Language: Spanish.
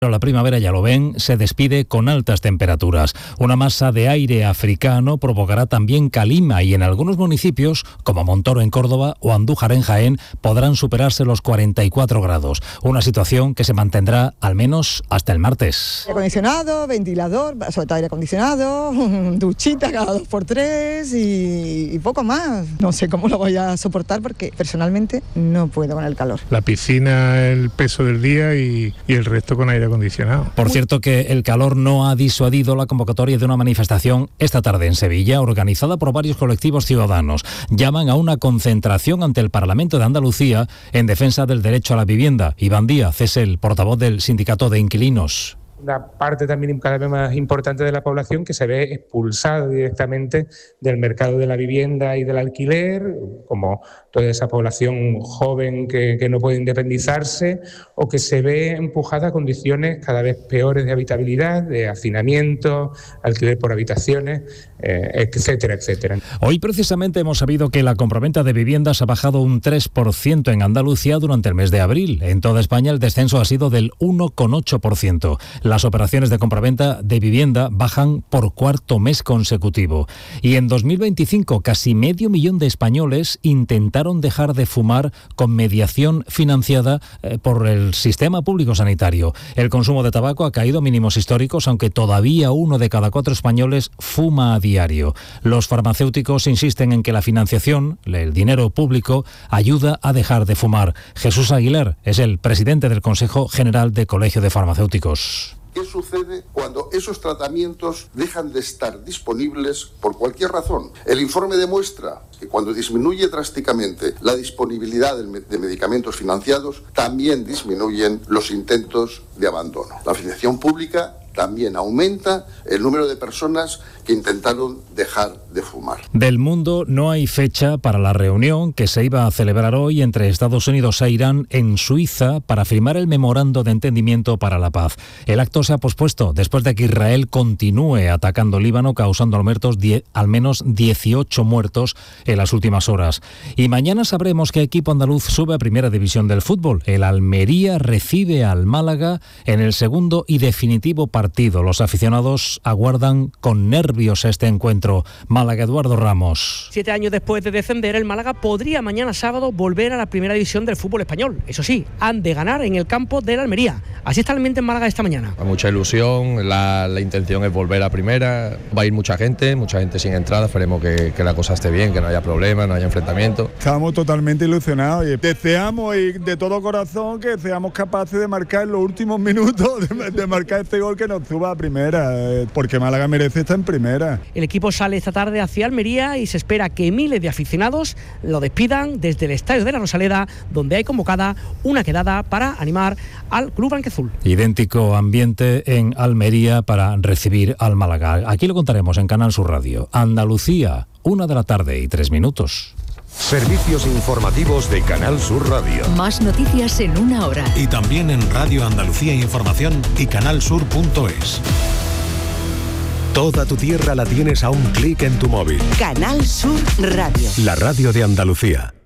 La primavera, ya lo ven, se despide con altas temperaturas. Una masa de aire africano provocará también calima y en algunos municipios, como Montoro en Córdoba o Andújar en Jaén, podrán superarse los 44 grados. Una situación que se mantendrá al menos hasta el martes. Aire acondicionado, ventilador, sobre todo aire acondicionado, duchita cada 2x3 y poco más. No sé cómo lo voy a soportar porque personalmente no puedo con el calor. La piscina, el peso del día y el resto con aire acondicionado. Por cierto, que el calor no ha disuadido la convocatoria de una manifestación esta tarde en Sevilla, organizada por varios colectivos ciudadanos. Llaman a una concentración ante el Parlamento de Andalucía en defensa del derecho a la vivienda. Iván Díaz es el portavoz del Sindicato de Inquilinos. Una parte también cada vez más importante de la población que se ve expulsada directamente del mercado de la vivienda y del alquiler, como toda esa población joven que no puede independizarse o que se ve empujada a condiciones cada vez peores de habitabilidad, de hacinamiento, alquiler por habitaciones, etcétera, etcétera. Hoy precisamente hemos sabido que la compraventa de viviendas ha bajado un 3% en Andalucía durante el mes de abril. En toda España el descenso ha sido del 1,8%. Las operaciones de compraventa de vivienda bajan por cuarto mes consecutivo. Y en 2025 casi 500.000 de españoles intentaron dejar de fumar con mediación financiada por el sistema público sanitario. El consumo de tabaco ha caído a mínimos históricos, aunque todavía 1 de cada 4 españoles fuma a diario. Los farmacéuticos insisten en que la financiación, el dinero público, ayuda a dejar de fumar. Jesús Aguilar es el presidente del Consejo General de Colegio de Farmacéuticos. ¿Qué sucede cuando esos tratamientos dejan de estar disponibles por cualquier razón? El informe demuestra que cuando disminuye drásticamente la disponibilidad de medicamentos financiados, también disminuyen los intentos de abandono. La financiación pública también aumenta el número de personas que intentaron dejar de fumar. Del mundo no hay fecha para la reunión que se iba a celebrar hoy entre Estados Unidos e Irán en Suiza para firmar el memorando de entendimiento para la paz. El acto se ha pospuesto después de que Israel continúe atacando Líbano, causando al menos 18 muertos en las últimas horas. Y mañana sabremos qué equipo andaluz sube a Primera División del fútbol. El Almería recibe al Málaga en el segundo y definitivo partido. Los aficionados aguardan con nervios este encuentro. Málaga, Eduardo Ramos. 7 años después de descender, el Málaga podría mañana sábado volver a la Primera División del fútbol español. Eso sí, han de ganar en el campo de la Almería. Así está el ambiente en Málaga esta mañana. Mucha ilusión, la intención es volver a Primera. Va a ir mucha gente sin entrada. Esperemos que la cosa esté bien, que no haya problemas, no haya enfrentamientos. Estamos totalmente ilusionados y deseamos y de todo corazón que seamos capaces de marcar en los últimos minutos, de marcar este gol que nos suba a Primera, porque Málaga merece estar en Primera. El equipo sale esta tarde hacia Almería y se espera que miles de aficionados lo despidan desde el Estadio de la Rosaleda, donde hay convocada una quedada para animar al Club Blanquiazul. Idéntico ambiente en Almería para recibir al Málaga. Aquí lo contaremos en Canal Sur Radio. Andalucía, 1:03 PM. Servicios informativos de Canal Sur Radio. Más noticias en 1 hora. Y también en Radio Andalucía Información y canalsur.es. Toda tu tierra la tienes a un clic en tu móvil. Canal Sur Radio. La radio de Andalucía.